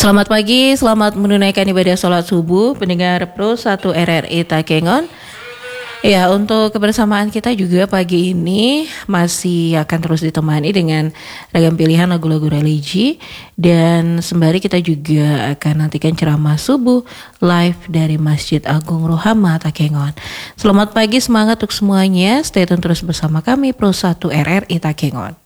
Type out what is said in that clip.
Selamat pagi, selamat menunaikan ibadah sholat subuh pendengar Pro 1 RRI Takengon. Ya, untuk kebersamaan kita juga pagi ini masih akan terus ditemani dengan ragam pilihan lagu-lagu religi. Dan sembari kita juga akan nantikan ceramah subuh live dari Masjid Agung Rohama Takengon. Selamat pagi, semangat untuk semuanya. Stay tune terus bersama kami Pro 1 RRI Takengon.